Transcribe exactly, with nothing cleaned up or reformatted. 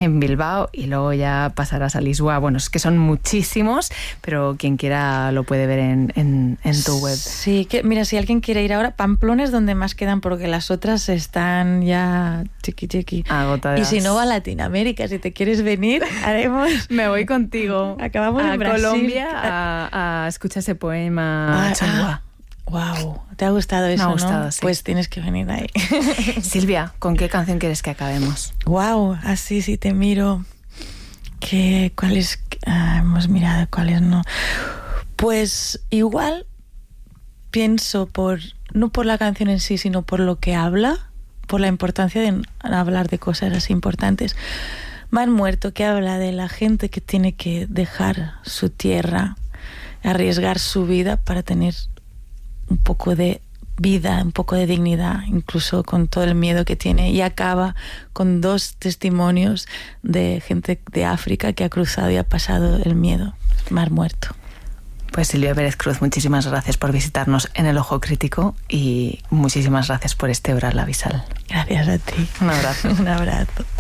en Bilbao y luego ya pasarás a Lisboa. Bueno, es que son muchísimos, pero quien quiera lo puede ver en, en, en tu web. Sí, que mira, si alguien quiere ir ahora, Pamplona es donde más quedan porque las otras están ya chiqui chiqui. Agotadas. Y si no, va a Latinoamérica, si te quieres venir, haremos... Me voy contigo. Acabamos a en Brasil. Colombia a, a escuchar ese poema. Ah, ah, wow, ¿te ha gustado eso? Me ha gustado, ¿no? sí. Pues tienes que venir ahí. Silvia, ¿con qué canción quieres que acabemos? Wow, así si te miro, que cuáles ah, hemos mirado, cuáles no. Pues igual pienso por no por la canción en sí, sino por lo que habla, por la importancia de hablar de cosas así importantes. Mar Muerto, que habla de la gente que tiene que dejar su tierra, arriesgar su vida para tener un poco de vida, un poco de dignidad, incluso con todo el miedo que tiene, y acaba con dos testimonios de gente de África que ha cruzado y ha pasado el miedo. Mar Muerto. Pues Silvia Pérez Cruz, muchísimas gracias por visitarnos en El Ojo Crítico y muchísimas gracias por este Orar la Visal. Gracias a ti. Un abrazo. Un abrazo.